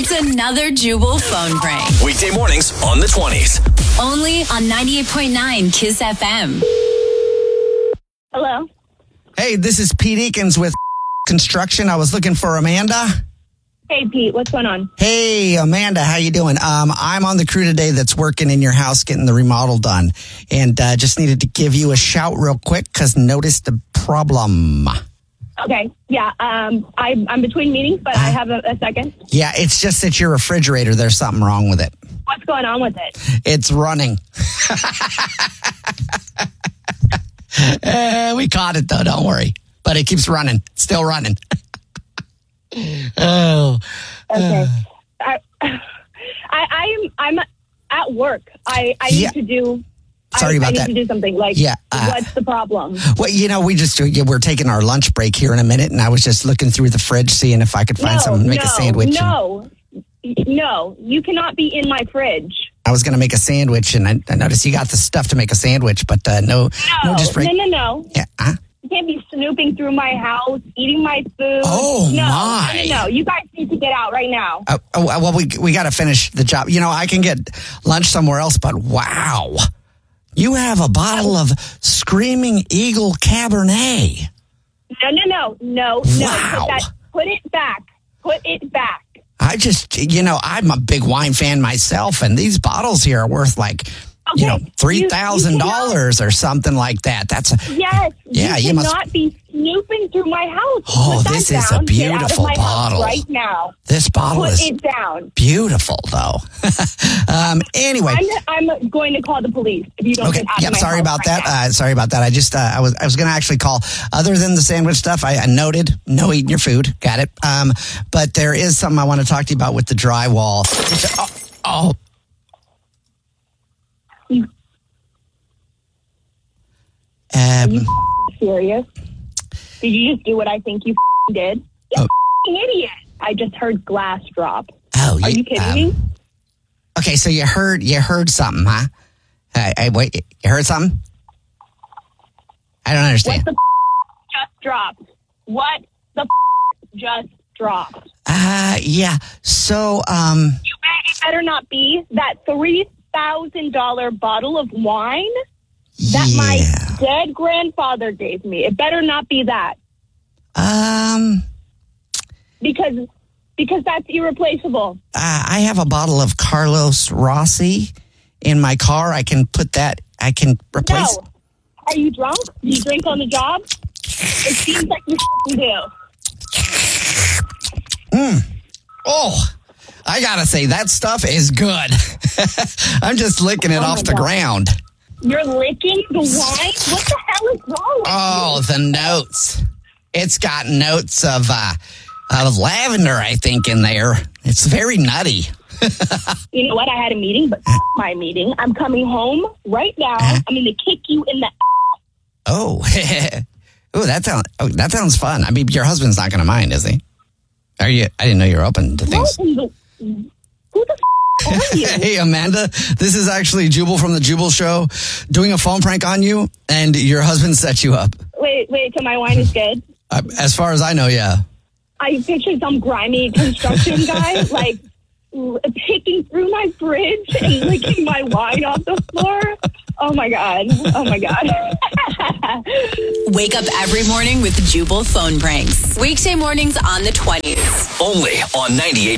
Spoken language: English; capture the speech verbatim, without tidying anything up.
It's another Jubal phone prank. Weekday mornings on the twenties. Only on ninety-eight point nine Kiss F M. Hello. Hey, this is Pete Eakins with Construction. I was looking for Amanda. Hey, Pete. What's going on? Hey, Amanda, how you doing? Um, I'm on the crew today that's working in your house getting the remodel done. And uh, just needed to give you a shout real quick because noticed the problem. Okay. Yeah. Um, I, I'm between meetings, but I have a, a second. Yeah, it's just that your refrigerator, there's something wrong with it. What's going on with it? It's running. uh, we caught it, though. Don't worry. But it keeps running. It's still running. oh. Okay. I, I, I'm, I'm at work. I, I Yeah. need to do... Sorry I, about I need that. to do something. Like, Yeah, uh, what's the problem? Well, you know, we just, we're taking our lunch break here in a minute, and I was just looking through the fridge, seeing if I could find no, something to make no, a sandwich. and No, no, you cannot be in my fridge. I was going to make a sandwich, and I, I noticed you got the stuff to make a sandwich, but uh, no, No, no, just break. no, no, no. Yeah, huh? You can't be snooping through my house, eating my food. Oh, no, my. No, you guys need to get out right now. Uh, oh, well, we we got to finish the job. You know, I can get lunch somewhere else, but wow, you have a bottle of Screaming Eagle Cabernet. No, no, no, no, no. Wow. Put, that, put it back. Put it back. I just, you know, I'm a big wine fan myself, and these bottles here are worth like, you know, Okay, three thousand dollars or something like that. That's a, Yes. Yeah, you you must- cannot be snooping through my house. Oh, Put that this is a down. Get out of beautiful my house bottle. right now. this bottle Put is it down. beautiful, though. um, anyway. I'm, I'm going to call the police if you don't Okay. get out Yep. of my Sorry house about right that. now. Uh, sorry about that. I just uh, I was I was going to actually call. Other than the sandwich stuff, I, I noted no eating your food. Got it. Um, but there is something I want to talk to you about with the drywall. Oh. oh. You- Um, Are you serious? Did you just do what I think you did? You Oh. idiot. I just heard glass drop. oh. Are you kidding um, me? Okay. So you heard you heard something, huh? Hey, hey, wait. You heard something? I don't What understand. the just dropped? What the just dropped? Uh, yeah. So, um, You better not be that three thousand dollars bottle of wine that yeah. my dead grandfather gave me. It better not be that Um, because because that's irreplaceable. uh, I have a bottle of Carlos Rossi in my car. I can put that. I can replace. No. Are you drunk? Do you drink on the job? It seems like you do. Oh, I gotta say that stuff is good. I'm just licking it Oh, off my the God. ground. You're licking the wine? What the hell is wrong with Oh, the notes. It's got notes of uh, of lavender, I think, in there. It's very nutty. you? You know what? I had a meeting, but my meeting. I'm coming home right now. Uh-huh. I'm going to kick you in the... Oh, oh, that sounds oh, that sounds fun. I mean, your husband's not gonna mind, is he? Are you? I didn't know you were open to things. What in the... Who the f- are you? Hey, Amanda, this is actually Jubal from the Jubal Show doing a phone prank on you, and your husband set you up. Wait, wait, so my wine is good? Uh, as far as I know, yeah. I pictured some grimy construction guy, like, l- picking through my fridge and licking my wine off the floor. Oh, my God. Oh, my God. Wake up every morning with Jubal phone pranks. Weekday mornings on the twenties. Only on ninety-eight